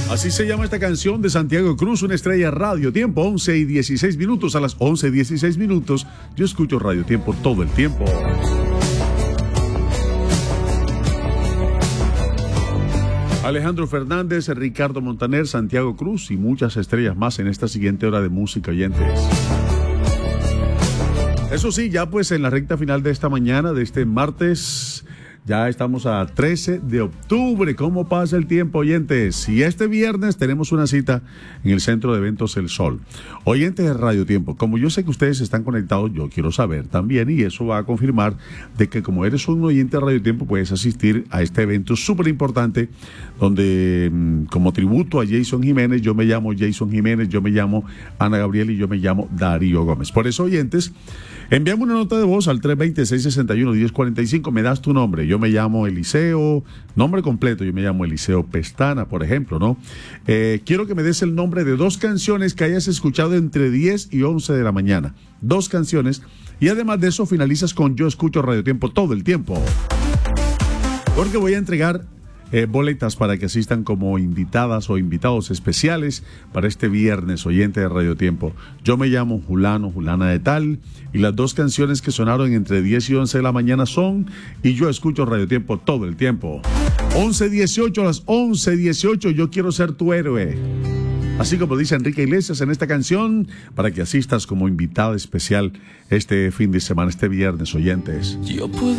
Así se llama esta canción de Santiago Cruz, una estrella Radio Tiempo, 11:16. A las 11:16 yo escucho Radio Tiempo todo el tiempo. Alejandro Fernández, Ricardo Montaner, Santiago Cruz y muchas estrellas más en esta siguiente hora de música, oyentes. Eso sí, ya pues en la recta final de esta mañana, de este martes, ya estamos a 13 de octubre. ¿Cómo pasa el tiempo, oyentes? Y este viernes tenemos una cita en el Centro de Eventos El Sol. Oyentes de Radio Tiempo, como yo sé que ustedes están conectados, yo quiero saber también, y eso va a confirmar de que como eres un oyente de Radio Tiempo, puedes asistir a este evento súper importante, donde como tributo a Jason Jiménez, yo me llamo Jason Jiménez, yo me llamo Ana Gabriel y yo me llamo Darío Gómez. Por eso, oyentes, envíame una nota de voz al 320-661-1045, me das tu nombre. Yo me llamo Eliseo, nombre completo, yo me llamo Eliseo Pestana, por ejemplo, ¿no? Quiero que me des el nombre de 2 canciones que hayas escuchado entre 10 y 11 de la mañana. 2 canciones, y además de eso finalizas con Yo escucho Radio Tiempo todo el tiempo. Porque voy a entregar boletas para que asistan como invitadas o invitados especiales para este viernes, oyente de Radio Tiempo. Yo me llamo Julano, Julana de tal, y las 2 canciones que sonaron entre 10 y 11 de la mañana son Y yo escucho Radio Tiempo todo el tiempo. 11:18, a las 11:18, yo quiero ser tu héroe. Así como dice Enrique Iglesias en esta canción, para que asistas como invitado especial este fin de semana, este viernes, oyentes.